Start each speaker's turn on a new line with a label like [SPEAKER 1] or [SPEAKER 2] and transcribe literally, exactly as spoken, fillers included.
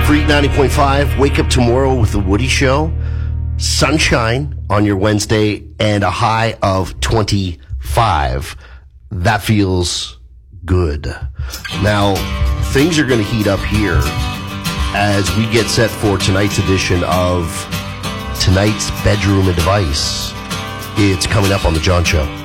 [SPEAKER 1] Freak ninety point five, wake up tomorrow with the Woody Show. Sunshine on your Wednesday and a high of twenty-five. That feels good. Now, things are going to heat up here as we get set for tonight's edition of tonight's Bedroom Advice. It's coming up on The John Show.